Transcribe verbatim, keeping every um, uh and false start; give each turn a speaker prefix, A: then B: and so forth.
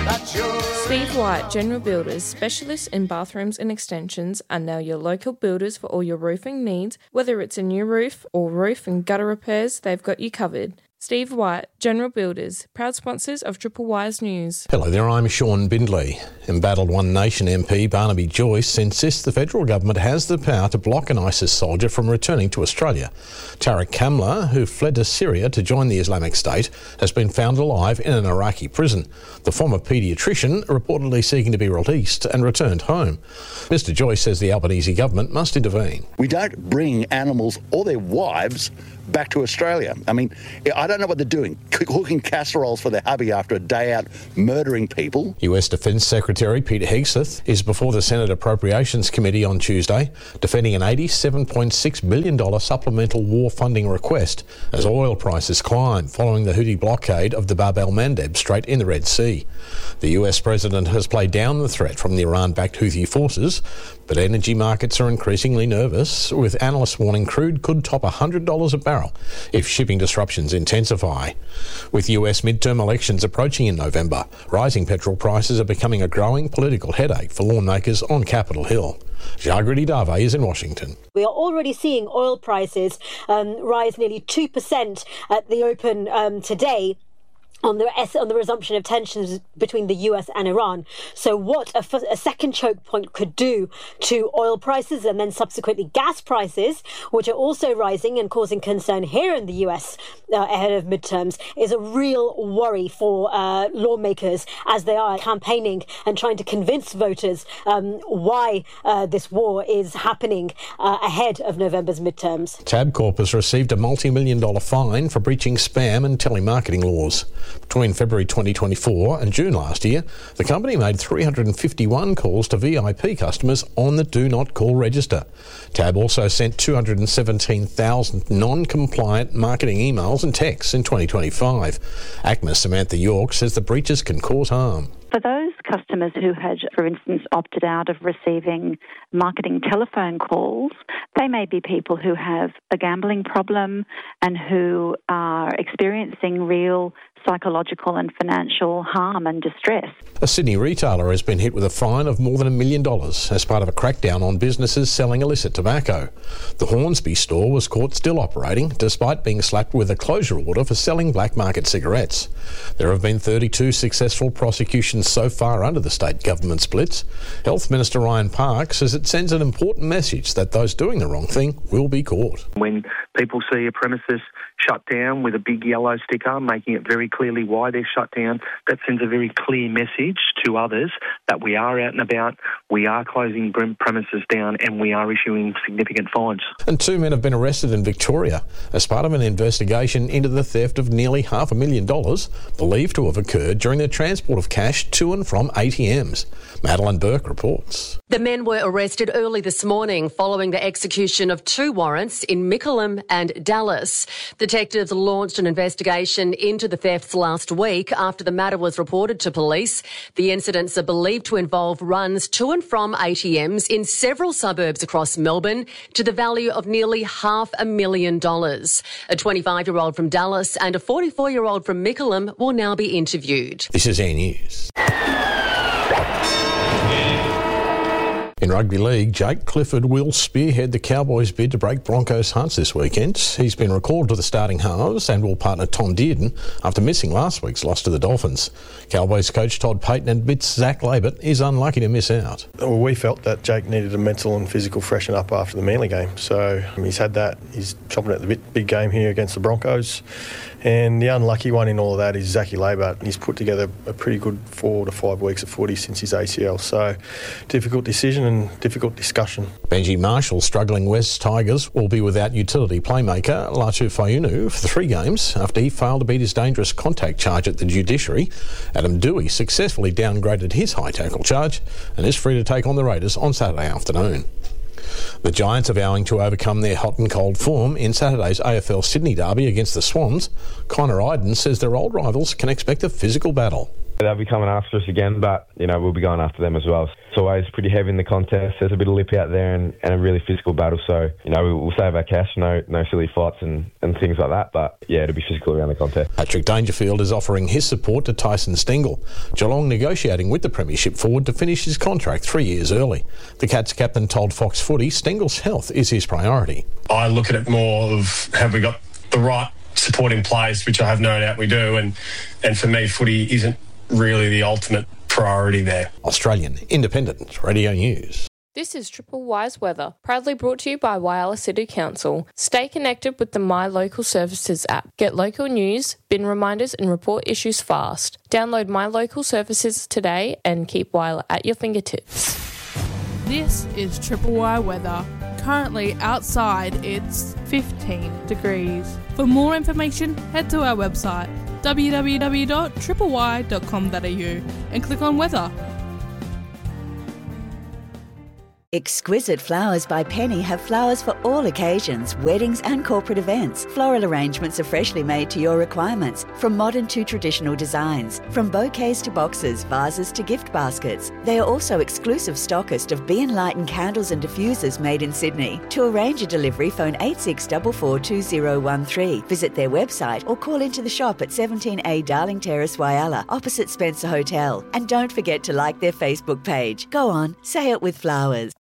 A: Steve White, General Builders, specialists in bathrooms and extensions, are now your local builders for all your roofing needs. Whether it's a new roof or roof and gutter repairs, they've got you covered. Steve White, General Builders, proud sponsors of Triple Wise News.
B: Hello there, I'm Sean Bindley. Embattled One Nation M P Barnaby Joyce insists the federal government has the power to block an ISIS soldier from returning to Australia. Tariq Kamla, who fled to Syria to join the Islamic State, has been found alive in an Iraqi prison. The former paediatrician reportedly seeking to be released and returned home. Mister Joyce says the Albanese government must intervene.
C: We don't bring animals or their wives back to Australia. I mean, I don't know what they're doing, cooking casseroles for their hubby after a day out murdering people.
B: U S Defence Secretary Pete Hegseth is before the Senate Appropriations Committee on Tuesday, defending an eighty-seven point six billion dollars supplemental war funding request as oil prices climb following the Houthi blockade of the Bab el-Mandeb Strait in the Red Sea. The U S president has played down the threat from the Iran-backed Houthi forces, but energy markets are increasingly nervous, with analysts warning crude could top one hundred dollars a barrel if shipping disruptions intensify. With U S midterm elections approaching in November, rising petrol prices are becoming a growing political headache for lawmakers on Capitol Hill. Jagriti Dave is in Washington.
D: We are already seeing oil prices um, rise nearly two percent at the open um, today. On the on the resumption of tensions between the U S and Iran. So what a, f- a second choke point could do to oil prices and then subsequently gas prices, which are also rising and causing concern here in the U S uh, ahead of midterms, is a real worry for uh, lawmakers as they are campaigning and trying to convince voters um, why uh, this war is happening uh, ahead of November's midterms.
B: Tabcorp has received a multi-million dollar fine for breaching spam and telemarketing laws. Between February twenty twenty-four and June last year, the company made three hundred fifty-one calls to V I P customers on the Do Not Call register. Tab also sent two hundred seventeen thousand non-compliant marketing emails and texts in twenty twenty-five. A C M A Samantha York says the breaches can cause harm.
E: For those customers who had, for instance, opted out of receiving marketing telephone calls, they may be people who have a gambling problem and who are experiencing real psychological and financial harm and distress.
B: A Sydney retailer has been hit with a fine of more than a million dollars as part of a crackdown on businesses selling illicit tobacco. The Hornsby store was caught still operating despite being slapped with a closure order for selling black market cigarettes. There have been thirty-two successful prosecutions so far under the state government splits. Health Minister Ryan Park says it sends an important message that those doing the wrong thing will be caught.
F: When people see a premises shut down with a big yellow sticker making it very clearly why they're shut down, that sends a very clear message to others that we are out and about, we are closing premises down and we are issuing significant fines. And
B: two men have been arrested in Victoria as part of an investigation into the theft of nearly half a million dollars believed to have occurred during the transport of cash to and from A T Ms. Madeline Burke reports.
G: The men were arrested early this morning following the execution of two warrants in Mickleham and Dallas. Detectives launched an investigation into the thefts last week after the matter was reported to police. The incidents are believed to involve runs to and from A T Ms in several suburbs across Melbourne to the value of nearly half a million dollars. A twenty-five-year-old from Dallas and a forty-four-year-old from Mickleham will now be interviewed.
B: This is Air News. In rugby league, Jake Clifford will spearhead the Cowboys' bid to break Broncos' hearts this weekend. He's been recalled to the starting halves and will partner Tom Dearden after missing last week's loss to the Dolphins. Cowboys coach Todd Payton admits Zach Labert is unlucky to miss out.
H: Well, we felt that Jake needed a mental and physical freshen up after the Manly game. So um, he's had that. He's chopping at the bit, big game here against the Broncos. And the unlucky one in all of that is Zachy Labert. He's put together a pretty good four to five weeks of footy since his A C L. So difficult decision and difficult discussion.
B: Benji Marshall struggling West Tigers will be without utility playmaker Latu Fayunu for three games after he failed to beat his dangerous contact charge at the judiciary. Adam Dewey successfully downgraded his high tackle charge and is free to take on the Raiders on Saturday afternoon. The Giants are vowing to overcome their hot and cold form in Saturday's A F L Sydney derby against the Swans. Connor Iden says their old rivals can expect a physical battle.
I: They'll be coming after us again, but, you know, we'll be going after them as well. It's always pretty heavy in the contest. There's a bit of lip out there and, and a really physical battle. So, you know, we'll, we'll save our cash, no no silly fights and, and things like that. But, yeah, it'll be physical around the contest.
B: Patrick Dangerfield is offering his support to Tyson Stengel. Geelong negotiating with the Premiership forward to finish his contract three years early. The Cats captain told Fox Footy Stengel's health is his priority.
J: I look at it more of, have we got the right support in place, which I have no doubt we do. And, and for me, footy isn't really the ultimate priority there.
B: Australian Independent Radio News.
A: This is Triple Y's weather, proudly brought to you by Whyalla City Council. Stay connected with the My Local Services app. Get local news, bin reminders and report issues fast. Download My Local Services today and keep Whyalla at your fingertips.
K: This is Triple Y weather. Currently outside it's fifteen degrees. For more information, head to our website w w w dot triple y dot com dot a u and click on weather.
L: Exquisite Flowers by Penny have flowers for all occasions, weddings and corporate events. Floral arrangements are freshly made to your requirements, from modern to traditional designs. From bouquets to boxes, vases to gift baskets. They are also exclusive stockist of Be Enlightened candles and diffusers made in Sydney. To arrange a delivery, phone eight six four four two zero one three. Visit their website or call into the shop at seventeen A Darling Terrace, Whyalla, opposite Spencer Hotel. And don't forget to like their Facebook page. Go on, say it with flowers.